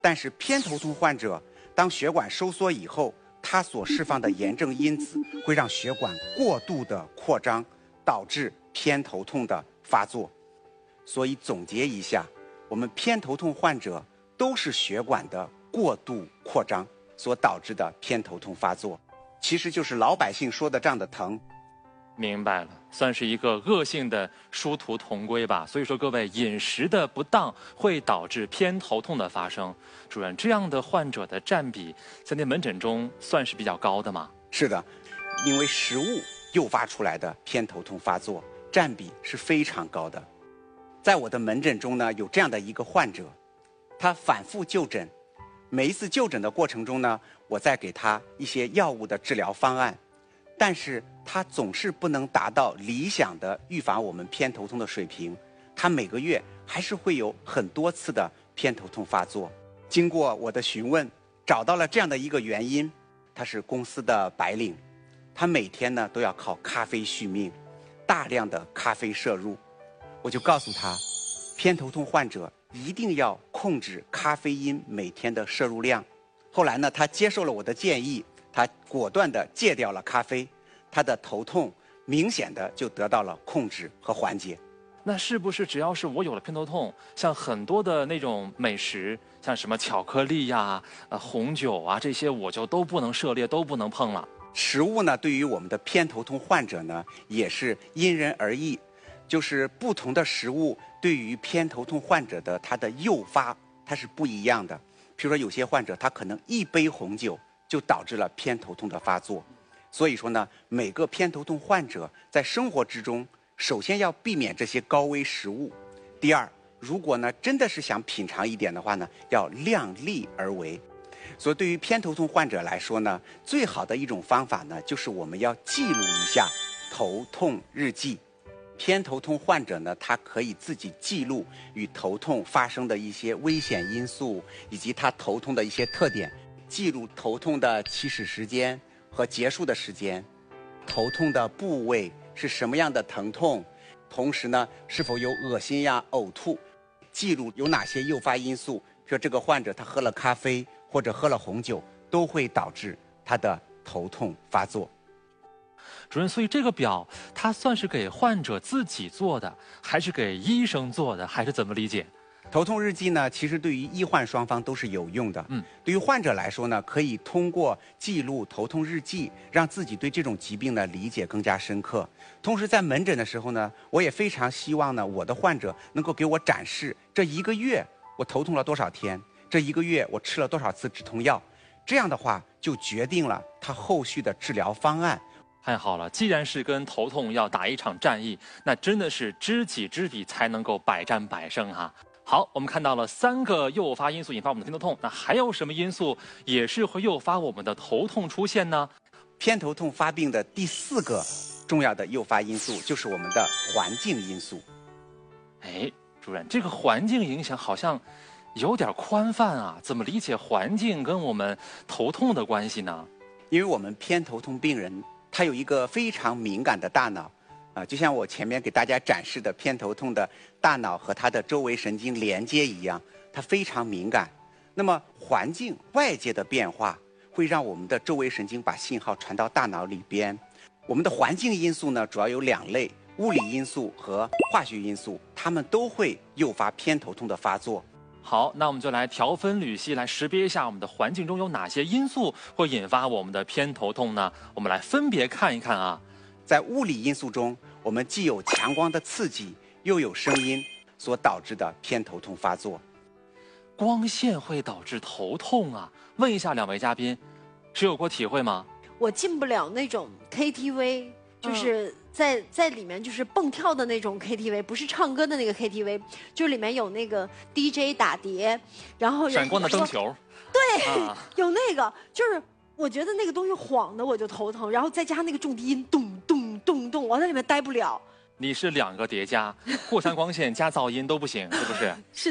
但是偏头痛患者当血管收缩以后，它所释放的炎症因子会让血管过度的扩张，导致偏头痛的发作。所以总结一下，我们偏头痛患者都是血管的过度扩张所导致的偏头痛发作，其实就是老百姓说的这样的疼。 明白了，算是一个恶性的殊途同归吧。所以说，各位饮食的不当会导致偏头痛的发生。主任，这样的患者的占比在您门诊中算是比较高的吗？ 是的，因为食物诱发出来的偏头痛发作占比是非常高的。在我的门诊中呢，有这样的一个患者，他反复就诊，每一次就诊的过程中呢，我在给他一些药物的治疗方案，但是他总是不能达到理想的预防我们偏头痛的水平，他每个月还是会有很多次的偏头痛发作。经过我的询问，找到了这样的一个原因，他是公司的白领，他每天呢都要靠咖啡续命，大量的咖啡摄入。我就告诉他，偏头痛患者一定要控制咖啡因每天的摄入量。后来呢，他接受了我的建议，他果断地戒掉了咖啡，他的头痛明显的就得到了控制和缓解。 那是不是只要是我有了偏头痛，像很多的那种美食，像什么巧克力呀、红酒啊这些，我就都不能涉猎，都不能碰了？ 食物呢，对于我们的偏头痛患者呢，也是因人而异，就是不同的食物对于偏头痛患者的它的诱发它是不一样的。比如说有些患者他可能一杯红酒就导致了偏头痛的发作，所以说呢，每个偏头痛患者在生活之中，首先要避免这些高危食物。第二，如果呢真的是想品尝一点的话呢，要量力而为。所以对于偏头痛患者来说呢，最好的一种方法呢，就是我们要记录一下头痛日记。偏头痛患者呢，他可以自己记录与头痛发生的一些危险因素，以及他头痛的一些特点，记录头痛的起始时间和结束的时间，头痛的部位是什么样的疼痛，同时呢，是否有恶心呀、呕吐，记录有哪些诱发因素，比如这个患者他喝了咖啡或者喝了红酒，都会导致他的头痛发作。 主任，所以这个表它算是给患者自己做的，还是给医生做的，还是怎么理解？ 头痛日记呢，其实对于医患双方都是有用的。对于患者来说呢，可以通过记录头痛日记，让自己对这种疾病的理解更加深刻。同时在门诊的时候呢，我也非常希望呢，我的患者能够给我展示这一个月我头痛了多少天，这一个月我吃了多少次止痛药，这样的话就决定了他后续的治疗方案。 太好了，既然是跟头痛要打一场战役，那真的是知己知彼才能够百战百胜哈。好，我们看到了3个诱发因素引发我们的偏头痛，那还有什么因素也是会诱发我们的头痛出现呢？ 偏头痛发病的第4个重要的诱发因素就是我们的环境因素。 哎，主任，这个环境影响好像有点宽泛啊，怎么理解环境跟我们头痛的关系呢？ 因为我们偏头痛病人他有一个非常敏感的大脑，就像我前面给大家展示的偏头痛的大脑和它的周围神经连接一样，它非常敏感。那么环境外界的变化会让我们的周围神经把信号传到大脑里边。我们的环境因素呢，主要有2类，物理因素和化学因素，它们都会诱发偏头痛的发作。 好，那我们就来条分缕析，来识别一下我们的环境中有哪些因素会引发我们的偏头痛呢？我们来分别看一看啊。 在物理因素中，我们既有强光的刺激，又有声音所导致的偏头痛发作。 光线会导致头痛啊？问一下2位嘉宾，是有过体会吗？ 我进不了那种 KTV， 就是在里面就是蹦跳的那种 KTV， 不是唱歌的那个 KTV， 就是里面有那个 DJ 打碟，然后闪光的灯球。 对，有那个，就是我觉得那个东西晃的我就头疼，然后再加上那个重低音，咚咚咚咚，我在里面待不了。 你是2个叠加，过强光线加噪音都不行，是不是？ 是的。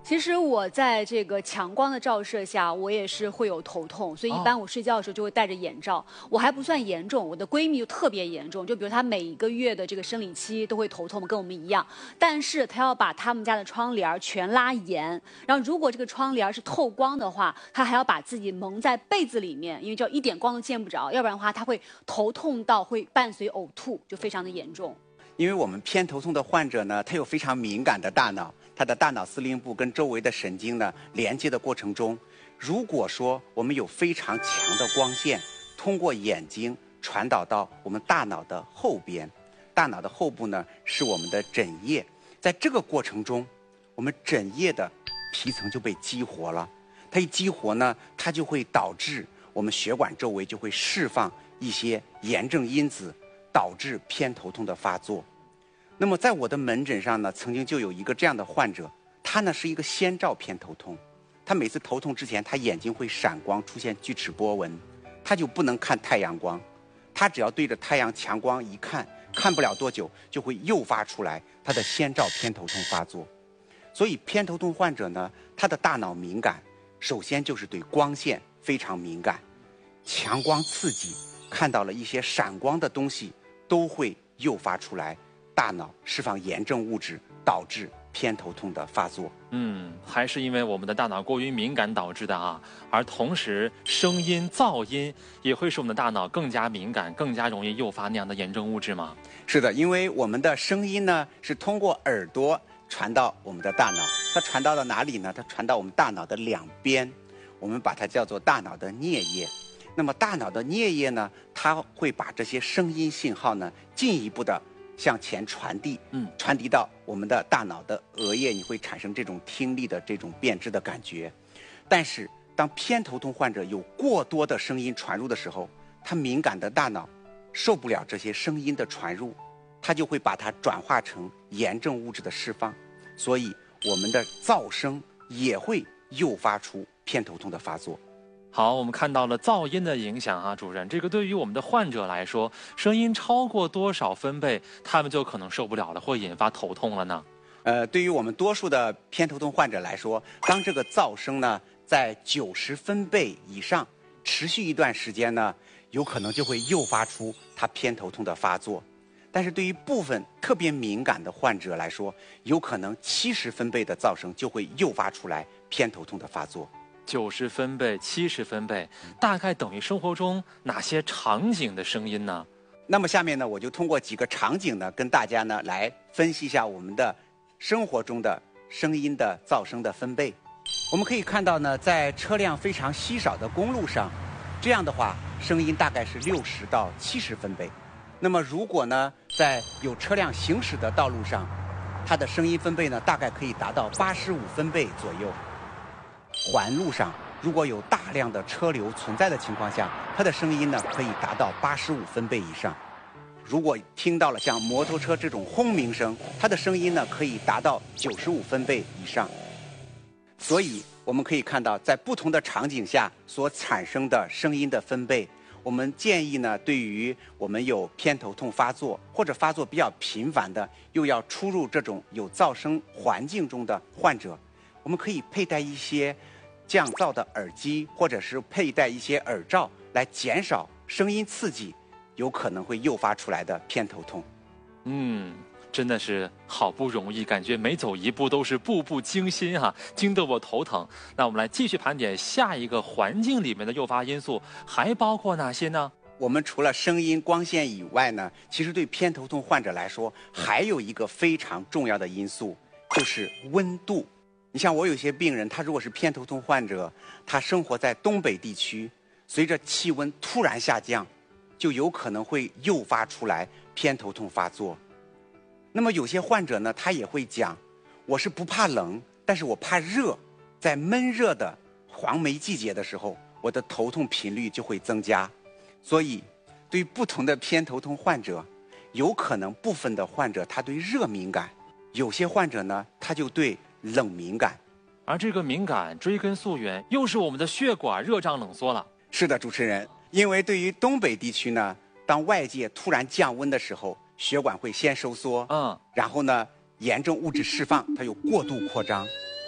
其实我在这个强光的照射下，我也是会有头痛，所以一般我睡觉的时候就会戴着眼罩。我还不算严重，我的闺蜜就特别严重，就比如她每一个月的这个生理期都会头痛，跟我们一样。但是她要把他们家的窗帘全拉严，然后如果这个窗帘是透光的话，她还要把自己蒙在被子里面，因为就一点光都见不着，要不然的话她会头痛到会伴随呕吐，就非常的严重。 因为我们偏头痛的患者呢，他有非常敏感的大脑，他的大脑司令部跟周围的神经呢连接的过程中，如果说我们有非常强的光线通过眼睛传导到我们大脑的后边，大脑的后部呢是我们的枕叶，在这个过程中，我们枕叶的皮层就被激活了，它一激活呢，它就会导致我们血管周围就会释放一些炎症因子，导致偏头痛的发作。那么在我的门诊上呢，曾经就有一个这样的患者，他呢是一个先兆偏头痛，他每次头痛之前，他眼睛会闪光，出现锯齿波纹，他就不能看太阳光，他只要对着太阳强光一看，看不了多久就会诱发出来他的先兆偏头痛发作。所以偏头痛患者呢，他的大脑敏感，首先就是对光线非常敏感，强光刺激，看到了一些闪光的东西，都会诱发出来大脑释放炎症物质，导致偏头痛的发作。 还是因为我们的大脑过于敏感导致的啊。而同时，声音、噪音也会使我们的大脑更加敏感，更加容易诱发那样的炎症物质吗？ 是的，因为我们的声音呢是通过耳朵传到我们的大脑，它传到了哪里呢？它传到我们大脑的两边，我们把它叫做大脑的颞叶。那么大脑的颞叶呢，它会把这些声音信号呢进一步的向前传递，传递到我们的大脑的额叶，你会产生这种听力的这种变质的感觉。但是当偏头痛患者有过多的声音传入的时候，他敏感的大脑受不了这些声音的传入，它就会把它转化成炎症物质的释放，所以我们的噪声也会诱发出偏头痛的发作。 好，我们看到了噪音的影响啊，主任，这个对于我们的患者来说，声音超过多少分贝，他们就可能受不了了，会引发头痛了呢？ 对于我们多数的偏头痛患者来说，当这个噪声呢在90分贝以上持续一段时间呢，有可能就会诱发出他偏头痛的发作。但是对于部分特别敏感的患者来说，有可能70分贝的噪声就会诱发出来偏头痛的发作。 90分贝、70分贝，大概等于生活中哪些场景的声音呢？ 那么下面呢，我就通过几个场景呢，跟大家呢来分析一下我们的生活中的声音的噪声的分贝。我们可以看到呢，在车辆非常稀少的公路上，这样的话声音大概是60到70分贝。那么如果呢，在有车辆行驶的道路上，它的声音分贝呢大概可以达到85分贝左右。环路上如果有大量的车流存在的情况下，它的声音呢可以达到85分贝以上。如果听到了像摩托车这种轰鸣声，它的声音呢可以达到95分贝以上。所以我们可以看到，在不同的场景下所产生的声音的分贝，我们建议呢，对于我们有偏头痛发作或者发作比较频繁的，又要出入这种有噪声环境中的患者，我们可以佩戴一些降噪的耳机，或者是佩戴一些耳罩，来减少声音刺激有可能会诱发出来的偏头痛。 真的是好不容易，感觉每走一步都是步步惊心哈，惊得我头疼。那我们来继续盘点下一个环境里面的诱发因素，还包括哪些呢？ 我们除了声音、光线以外呢，其实对偏头痛患者来说，还有一个非常重要的因素，就是温度。你像我有些病人，他如果是偏头痛患者，他生活在东北地区，随着气温突然下降，就有可能会诱发出来偏头痛发作。那么有些患者呢，他也会讲，我是不怕冷，但是我怕热，在闷热的黄梅季节的时候，我的头痛频率就会增加。所以对于不同的偏头痛患者，有可能部分的患者他对热敏感，有些患者呢他就对冷敏感。 而这个敏感追根溯源，又是我们的血管热胀冷缩了。 是的，主持人，因为对于东北地区呢，当外界突然降温的时候，血管会先收缩，然后呢，炎症物质释放，它有过度扩张，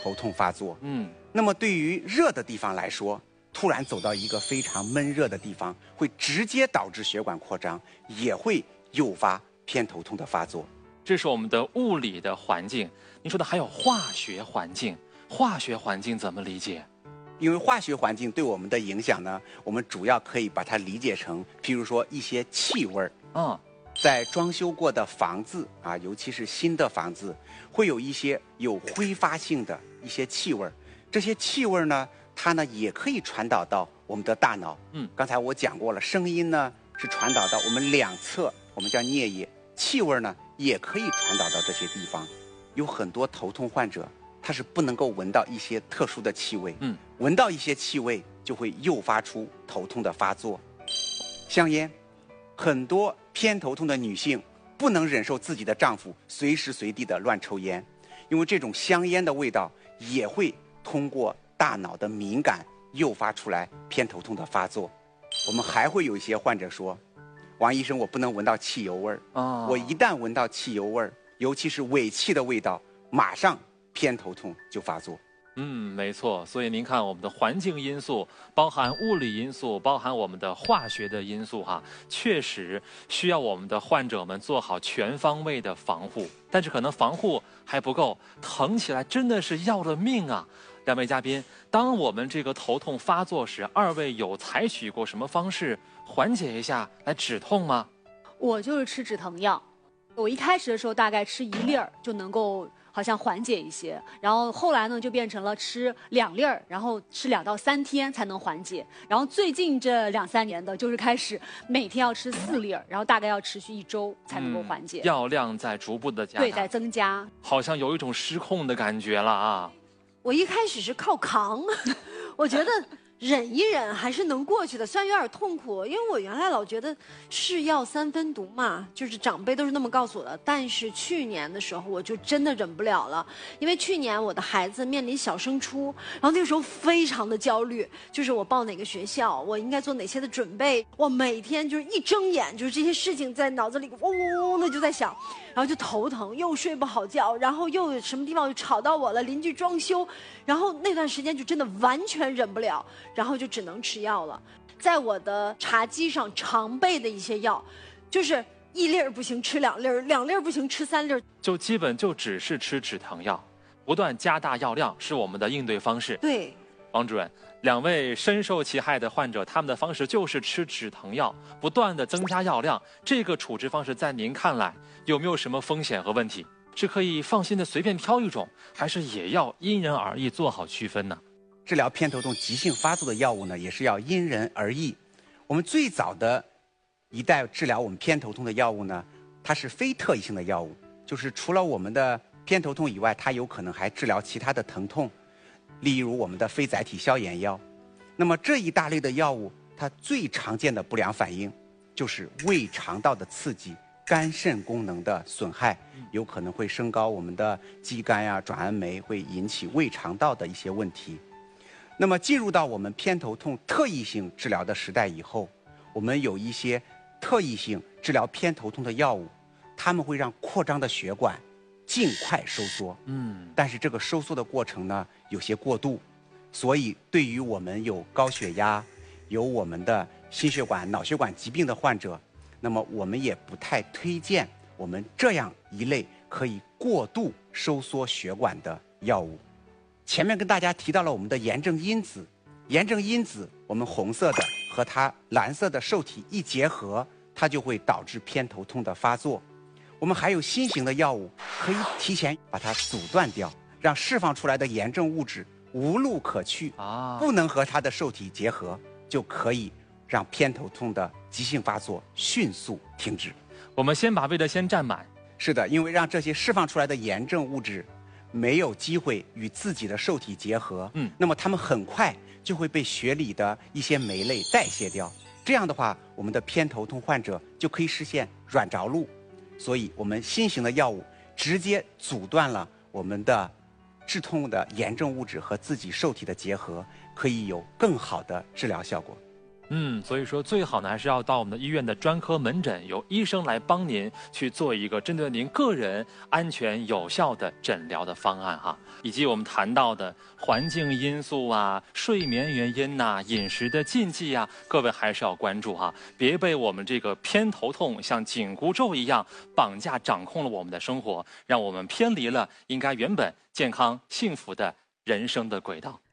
头痛发作。那么对于热的地方来说，突然走到一个非常闷热的地方，会直接导致血管扩张，也会诱发偏头痛的发作。 这是我们的物理的环境，您说的还有化学环境，化学环境怎么理解？ 因为化学环境对我们的影响呢，我们主要可以把它理解成，譬如说一些气味儿。在装修过的房子啊，尤其是新的房子，会有一些有挥发性的一些气味儿。这些气味儿呢，它呢也可以传导到我们的大脑。刚才我讲过了，声音呢是传导到我们两侧，我们叫颞叶。气味呢也可以传导到这些地方。有很多头痛患者，他是不能够闻到一些特殊的气味。闻到一些气味就会诱发出头痛的发作。香烟，很多偏头痛的女性不能忍受自己的丈夫随时随地的乱抽烟，因为这种香烟的味道也会通过大脑的敏感诱发出来偏头痛的发作。我们还会有一些患者说，王医生，我不能闻到汽油味儿。我一旦闻到汽油味儿，尤其是尾气的味道，马上偏头痛就发作。 没错。所以您看，我们的环境因素，包含物理因素，包含我们的化学的因素确实需要我们的患者们做好全方位的防护。但是可能防护还不够，疼起来真的是要了命啊！两位嘉宾，当我们这个头痛发作时，二位有采取过什么方式缓解一下来止痛吗？ 我就是吃止疼药，我一开始的时候大概吃1粒儿就能够好像缓解一些，然后后来呢就变成了吃2粒儿，然后吃2到3天才能缓解，然后最近这2、3年的就是开始每天要吃4粒儿，然后大概要持续1周才能够缓解。 药量在逐步的加大， 对，在增加， 好像有一种失控的感觉了啊！ 我一开始是靠扛，我觉得忍一忍还是能过去的，虽然有点痛苦，因为我原来老觉得是药3分毒嘛，就是长辈都是那么告诉我的。但是去年的时候我就真的忍不了了，因为去年我的孩子面临小升初，然后那个时候非常的焦虑，就是我报哪个学校，我应该做哪些的准备，我每天就是一睁眼就是这些事情在脑子里嗡嗡嗡的就在想，然后就头疼，又睡不好觉，然后又有什么地方又吵到我了，邻居装修，然后那段时间就真的完全忍不了，然后就只能吃药了。在我的茶几上常备的一些药，就是1粒儿不行吃2粒儿，2粒儿不行吃3粒儿， 就基本就只是吃止疼药，不断加大药量是我们的应对方式。 对， 王主任，两位深受其害的患者，他们的方式就是吃止疼药，不断的增加药量。这个处置方式在您看来有没有什么风险和问题？是可以放心的随便挑一种，还是也要因人而异做好区分呢？ 治疗偏头痛急性发作的药物呢，也是要因人而异。我们最早的一代治疗我们偏头痛的药物呢，它是非特异性的药物，就是除了我们的偏头痛以外，它有可能还治疗其他的疼痛，例如我们的非甾体消炎药。那么这一大类的药物，它最常见的不良反应就是胃肠道的刺激、肝肾功能的损害，有可能会升高我们的肌酐呀、转氨酶，会引起胃肠道的一些问题。那么进入到我们偏头痛特异性治疗的时代以后，我们有一些特异性治疗偏头痛的药物，它们会让扩张的血管尽快收缩。但是这个收缩的过程呢，有些过度，所以对于我们有高血压、有我们的心血管、脑血管疾病的患者，那么我们也不太推荐我们这样一类可以过度收缩血管的药物。前面跟大家提到了我们的炎症因子，炎症因子我们红色的和它蓝色的受体一结合，它就会导致偏头痛的发作。我们还有新型的药物可以提前把它阻断掉，让释放出来的炎症物质无路可去，不能和它的受体结合，就可以让偏头痛的急性发作迅速停止。 我们先把胃的先占满。 是的，因为让这些释放出来的炎症物质没有机会与自己的受体结合，那么它们很快就会被血里的一些酶类代谢掉。这样的话，我们的偏头痛患者就可以实现软着陆。所以我们新型的药物直接阻断了我们的致痛的炎症物质和自己受体的结合，可以有更好的治疗效果。 所以说最好呢，还是要到我们的医院的专科门诊，由医生来帮您去做一个针对您个人安全有效的诊疗的方案哈。以及我们谈到的环境因素啊、睡眠原因呐、饮食的禁忌啊，各位还是要关注哈，别被我们这个偏头痛像紧箍咒一样绑架掌控了我们的生活，让我们偏离了应该原本健康幸福的人生的轨道。